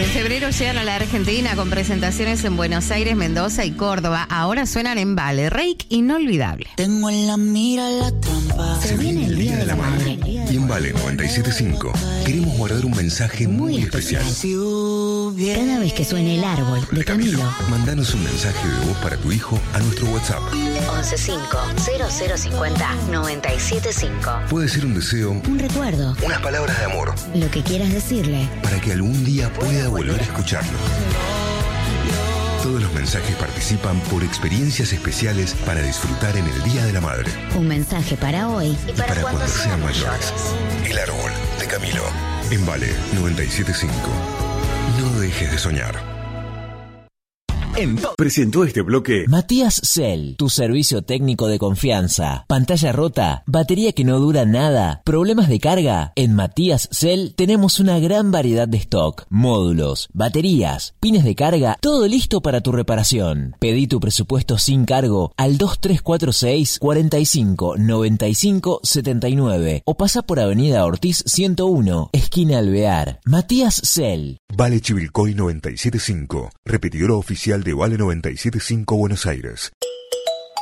febrero llegan a la Argentina con presentaciones en Buenos Aires, Mendoza y Córdoba. Ahora suenan en Vale, Reik Inolvidable. Tengo en la mira la trampa. Se viene el Día de la Madre. Y en Vale 97.5 queremos guardar un mensaje muy especial. Cada vez que suene el árbol de Camilo, Mandanos un mensaje de voz para tu hijo a nuestro WhatsApp. 115-0050-975. Puede ser un deseo, Un recuerdo, unas palabras de amor, lo que quieras decirle. para que algún día pueda volver a escucharlo. Todos los mensajes participan por experiencias especiales para disfrutar en el Día de la Madre. Un mensaje para hoy Y para cuando sean mayores. El árbol de Camilo. En Vale 97.5. No dejes de soñar. Presentó este bloque Matías Cell, tu servicio técnico de confianza. Pantalla rota, batería que no dura nada, problemas de carga. En Matías Cell tenemos una gran variedad de stock, módulos, baterías, pines de carga, todo listo para tu reparación. Pedí tu presupuesto sin cargo al 2346 45 95 79 o pasa por Avenida Ortiz 101, esquina Alvear. Matías Cell. Vale Chivilcoy 97.5. Repetidora oficial de Vale 97.5 Buenos Aires.